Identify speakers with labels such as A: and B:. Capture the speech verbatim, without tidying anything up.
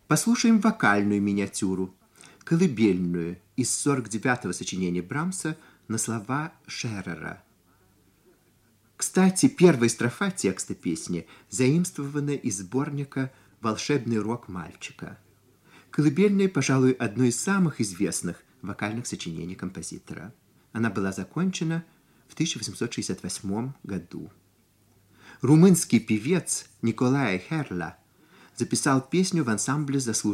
A: Послушаем вокальную миниатюру, колыбельную из сорок девятого сочинения Брамса на слова Шерера. Кстати, первая строфа текста песни заимствована из сборника «Волшебный рок мальчика». Колыбельная, пожалуй, одно из самых известных вокальных сочинений композитора. Она была закончена в тысяча восемьсот шестьдесят восьмом году. Румынский певец Николай Херла записал песню в ансамбле заслуженных